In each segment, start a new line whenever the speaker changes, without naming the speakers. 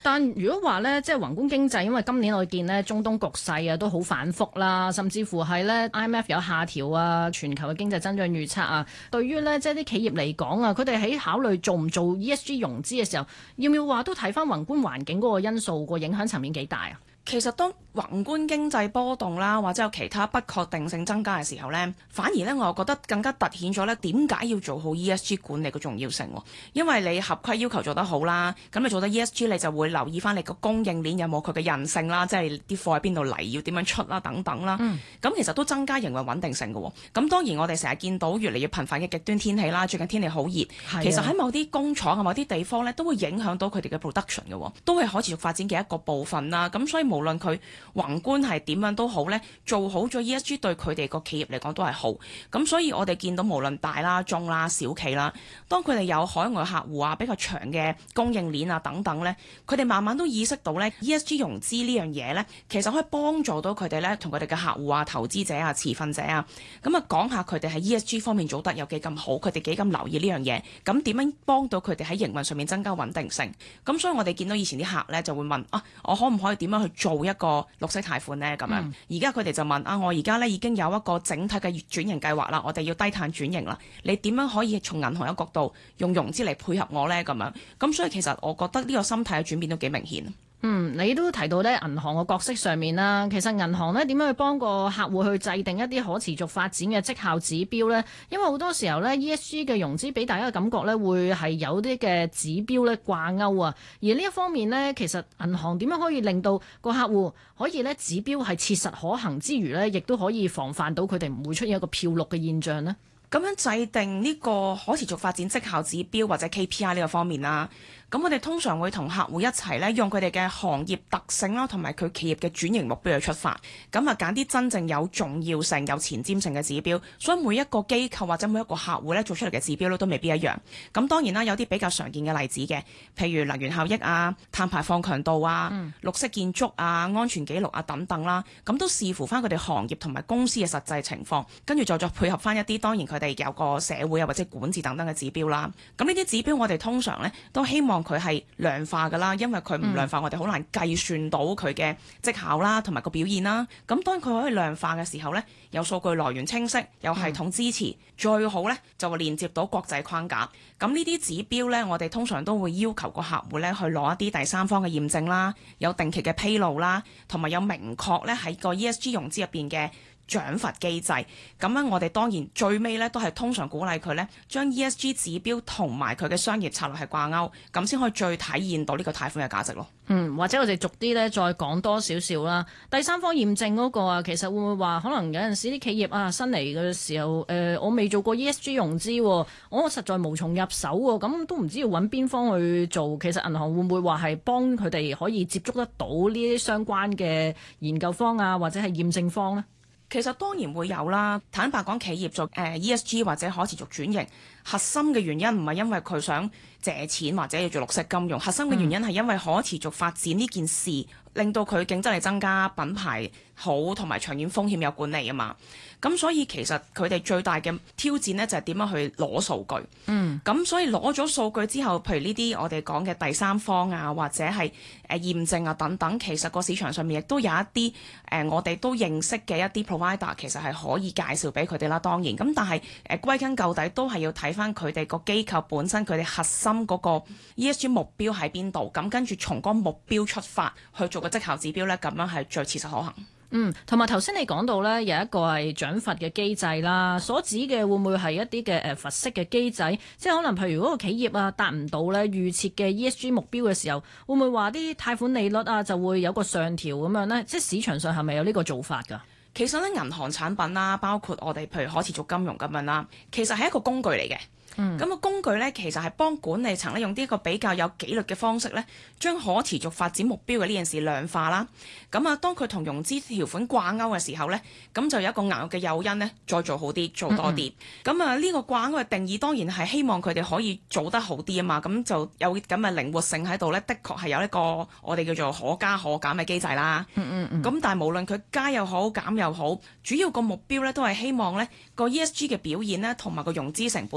但如果話咧，即係宏觀經濟，因為今年我見咧中東局勢啊都好反覆啦，甚至乎係咧 IMF 有下調啊全球嘅經濟增長預測啊，對於咧即係啲企業嚟講啊，佢哋喺考慮做唔做 ESG 融資嘅時候，要唔要話都睇翻宏觀環境嗰個因素，個影響層面幾大啊？
其實當宏觀經濟波動啦，或者有其他不確定性增加嘅時候呢，反而呢，我又覺得更加突顯咗呢點解要做好 ESG 管理嘅重要性。因為你合規要求做得好啦，咁你做得 ESG 你就會留意翻你個供應鏈有冇佢嘅韌性啦，即係啲貨喺邊度嚟，要點樣出啦等等啦。咁其實都增加營運穩定性嘅。咁當然我哋成日見到越嚟越頻繁嘅極端天氣啦，最近天氣好熱，其實喺某啲工廠啊、某啲地方呢，都會影響到佢哋嘅 production 嘅，都係可持續發展嘅一個部分啦。咁所以無論佢宏觀係點樣都好呢，做好咗 ESG 對佢哋個企業嚟講都係好。咁所以我哋見到無論大啦、中啦、小企啦，當佢哋有海外客戶啊、比較長嘅供應鏈啊等等呢，佢哋慢慢都意識到呢 ESG 融資呢樣嘢呢，其實可以幫助到佢哋呢，同佢哋嘅客戶啊、投資者啊、持份者啊，咁啊講下佢哋喺 ESG 方面做得有幾咁好，佢哋幾咁留意呢樣嘢，咁點樣幫到佢哋喺營運上面增加穩定性。咁所以我哋見到以前啲客呢，就會問啊，我可唔可以點樣去做一個綠色貸款呢？咁樣而家佢哋就問啊，我而家呢已經有一個整體嘅轉型計劃啦，我哋要低碳轉型啦，你點樣可以從銀行嘅角度用融資嚟配合我呢？咁樣咁所以其實我覺得呢個心態嘅轉變都幾明顯。
你都提到咧銀行嘅角色上面啦，其實銀行咧點樣去幫個客戶去制定一啲可持續發展嘅績效指標呢？因為好多時候咧 ESG 嘅融資俾大家嘅感覺咧會係有啲嘅指標咧掛鈎啊，而呢一方面呢，其實銀行點樣可以令到個客戶可以咧指標係切實可行之餘呢，亦都可以防範到佢哋唔會出現一個漂綠嘅現象呢？
咁樣制定呢個可持續發展績效指標或者 KPI 呢個方面啦。咁我哋通常會同客戶一齊咧，用佢哋嘅行業特性啦，同埋佢企業嘅轉型目標去出發，咁啊揀啲真正有重要性、有前瞻性嘅指標。所以每一個機構或者每一個客戶咧做出嚟嘅指標咧都未必一樣。咁當然啦，有啲比較常見嘅例子嘅，譬如能源效益啊、碳排放強度啊、綠色建築啊、安全記錄啊等等啦。咁都視乎翻佢哋行業同埋公司嘅實際情況，跟住再配合翻一啲當然佢哋有個社會啊或者管治等等嘅指標啦。咁呢啲指標我哋通常咧都希望佢係量化㗎啦，因為佢唔量化，我哋好難計算到佢嘅績效啦，同埋個表現啦。咁當佢可以量化嘅時候呢，有數據來源清晰，有系統支持，最好呢就會連接到國際框架。咁呢啲指標呢，我哋通常都會要求個客戶呢去攞一啲第三方嘅驗證啦，有定期嘅披露啦，同埋有明確呢喺個 ESG 融資入邊嘅獎罰機制。咁樣我哋當然最尾咧都係通常鼓勵佢咧將 ESG 指標同埋佢嘅商業策略係掛鈎，咁先可以最體現到呢個貸款嘅價值咯。
或者我哋逐啲咧再講多少少啦。第三方驗證嗰個啊，其實會唔會話可能有陣時啲企業啊新嚟嘅時候，我未做過 ESG 融資，我實在無從入手喎，咁都唔知要揾邊方去做。其實銀行會唔會話係幫佢哋可以接觸得到呢啲相關嘅研究方啊，或者係驗證方呢？
其實當然會有啦。坦白講，企業做ESG 或者可持續轉型，核心嘅原因唔係因為佢想借錢或者要做綠色金融，核心嘅原因係因為可持續發展呢件事令到佢競爭力增加、品牌好同埋長遠風險有管理啊嘛。咁所以其實佢哋最大嘅挑戰呢，就係點樣去攞數據。咁所以攞咗數據之後，譬如呢啲我哋講嘅第三方啊，或者係驗證啊等等，其實個市場上面亦都有一啲我哋都認識嘅一啲 provider，其實係可以介紹俾佢哋啦。當然咁，但係歸根究底都係要睇翻佢哋個機構本身佢哋核心嗰個 ESG 目標喺邊度，咁跟住從嗰個目標出發去做個績效指標呢，咁樣係最切實可行。
同埋頭先你講到呢，有一個係獎罰嘅機制啦，所指嘅會唔會係一啲嘅罰息嘅機制？即係可能譬如嗰個企業啊達唔到呢預設嘅 ESG 目標嘅時候，會唔會話啲貸款利率啊就會有個上調咁樣呢？即係市場上係咪有呢個做法㗎？
其實呢，銀行產品啦，包括我哋譬如可持續金融咁樣啦，其實係一個工具嚟嘅。咁個工具呢，其實係幫管理層呢用啲一個比較有紀律嘅方式呢，將可持續發展目標嘅呢件事量化啦。咁啊，當佢同融資條款掛鈎嘅時候呢，咁就有一個額外嘅誘因呢，再做好啲，做多啲。咁啊，呢個掛鈎嘅定義當然係希望佢哋可以做得好啲啊嘛。咁就有咁嘅靈活性喺度呢，的確係有一個我哋叫做可加可減嘅機制啦。咁但係無論佢加又好減又好，主要個目標呢都係希望呢個 ESG 嘅表現呢，同埋個融資成本呢產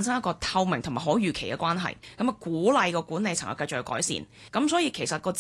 產生一個透明同埋可預期嘅關係，咁啊鼓勵個管理層繼續去改善。咁所以其實個